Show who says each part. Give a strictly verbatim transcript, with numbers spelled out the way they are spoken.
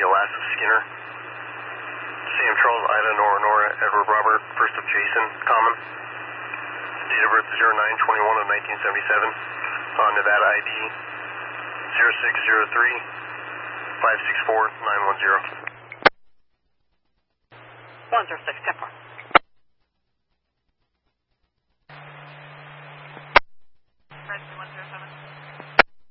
Speaker 1: Alaska Skinner. Sam Charles, Ida, Nora, Nora, Edward, Robert, first of Jason, common. Date of birth zero nine twenty-one of nineteen seventy-seven. Uh, Nevada I D zero six zero three five six four nine one zero.
Speaker 2: one zero six, ten four.